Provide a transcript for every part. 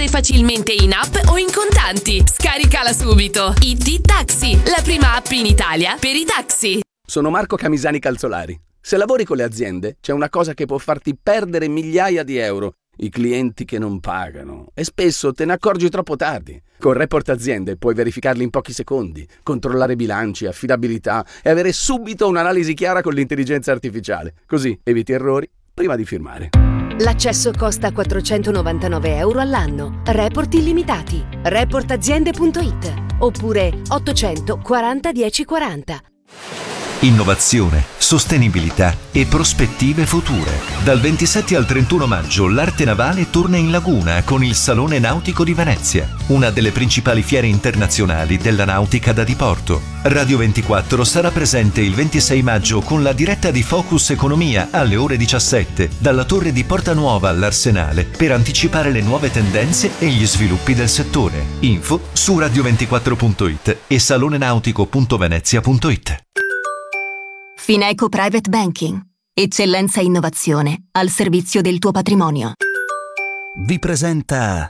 pagare facilmente in app o in contanti. Scaricala subito. IT Taxi, la prima app in Italia per i taxi. Sono Marco Camisani Calzolari. Se lavori con le aziende, c'è una cosa che può farti perdere migliaia di euro: i clienti che non pagano. E spesso te ne accorgi troppo tardi. Con Report Aziende puoi verificarli in pochi secondi, controllare bilanci, affidabilità e avere subito un'analisi chiara con l'intelligenza artificiale. Così eviti errori prima di firmare. L'accesso costa 499 euro all'anno. Report illimitati. Reportaziende.it oppure 840 1040. Innovazione, sostenibilità e prospettive future. Dal 27 al 31 maggio l'Arte Navale torna in laguna con il Salone Nautico di Venezia, una delle principali fiere internazionali della nautica da diporto. Radio 24 sarà presente il 26 maggio con la diretta di Focus Economia alle ore 17 dalla torre di Porta Nuova all'Arsenale per anticipare le nuove tendenze e gli sviluppi del settore. Info su radio24.it e salonenautico.venezia.it. Fineco Private Banking. Eccellenza e innovazione al servizio del tuo patrimonio. Vi presenta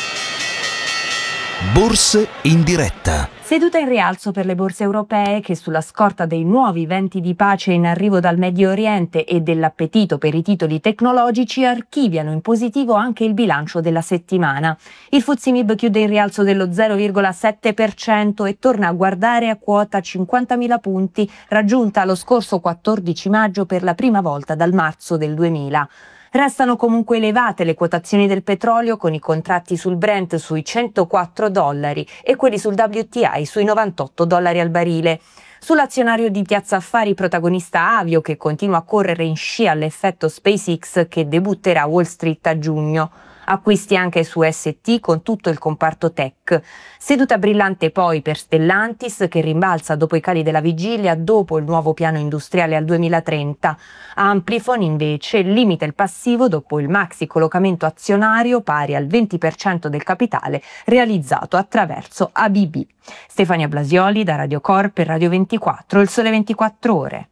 Borse in diretta. Seduta in rialzo per le borse europee che, sulla scorta dei nuovi venti di pace in arrivo dal Medio Oriente e dell'appetito per i titoli tecnologici, archiviano in positivo anche il bilancio della settimana. Il FTSE MIB chiude in rialzo dello 0,7% e torna a guardare a quota 50.000 punti, raggiunta lo scorso 14 maggio per la prima volta dal marzo del 2000. Restano comunque elevate le quotazioni del petrolio, con i contratti sul Brent sui $104 e quelli sul WTI sui $98 al barile. Sull'azionario di Piazza Affari protagonista Avio, che continua a correre in scia all'effetto SpaceX che debutterà a Wall Street a giugno. Acquisti anche su ST con tutto il comparto tech. Seduta brillante poi per Stellantis, che rimbalza dopo i cali della vigilia dopo il nuovo piano industriale al 2030. Amplifon invece limita il passivo dopo il maxi collocamento azionario pari al 20% del capitale realizzato attraverso ABB. Stefania Blasioli da Radio Corp per Radio 24, il Sole 24 Ore.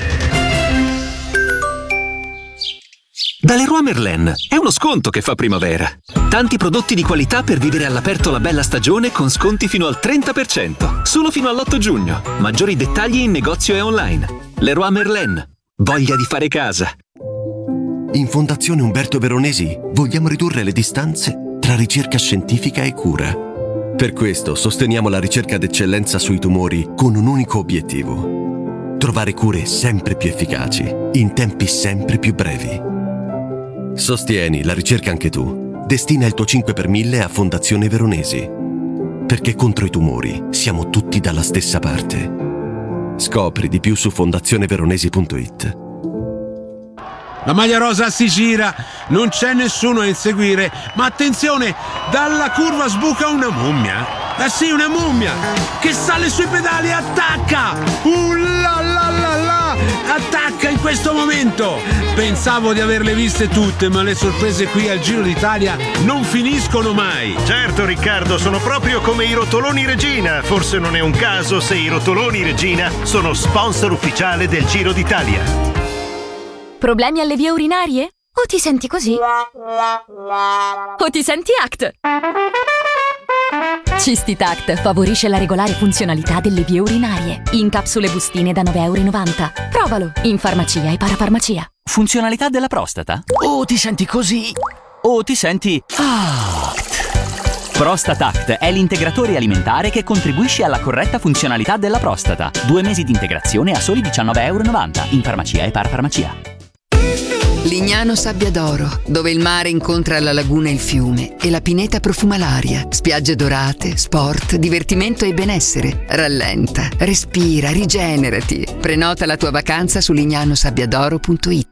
Da Leroy Merlin è uno sconto che fa primavera. Tanti prodotti di qualità per vivere all'aperto la bella stagione con sconti fino al 30%. Solo fino all'8 giugno. Maggiori dettagli in negozio e online. Leroy Merlin. Voglia di fare casa. In Fondazione Umberto Veronesi vogliamo ridurre le distanze tra ricerca scientifica e cura. Per questo sosteniamo la ricerca d'eccellenza sui tumori con un unico obiettivo: trovare cure sempre più efficaci, in tempi sempre più brevi. Sostieni la ricerca anche tu. Destina il tuo 5 per 1000 a Fondazione Veronesi. Perché contro i tumori siamo tutti dalla stessa parte. Scopri di più su fondazioneveronesi.it. La maglia rosa si gira, non c'è nessuno a inseguire, ma attenzione, dalla curva sbuca una mummia. Sì, una mummia che sale sui pedali e attacca. La la la la, attacca in questo momento. Pensavo di averle viste tutte, ma le sorprese qui al Giro d'Italia non finiscono mai. Certo Riccardo, sono proprio come i rotoloni Regina. Forse non è un caso se i rotoloni Regina sono sponsor ufficiale del Giro d'Italia. Problemi alle vie urinarie? O ti senti così? O ti senti ACT? Cistitact favorisce la regolare funzionalità delle vie urinarie. In capsule bustine da €9,90. Provalo in farmacia e parafarmacia. Funzionalità della prostata? O ti senti così? O ti senti ACT? ProstataCT è l'integratore alimentare che contribuisce alla corretta funzionalità della prostata. 2 mesi di integrazione a soli €19,90 in farmacia e parafarmacia. Lignano Sabbia d'Oro, dove il mare incontra la laguna e il fiume e la pineta profuma l'aria. Spiagge dorate, sport, divertimento e benessere. Rallenta, respira, rigenerati. Prenota la tua vacanza su lignanosabbiadoro.it.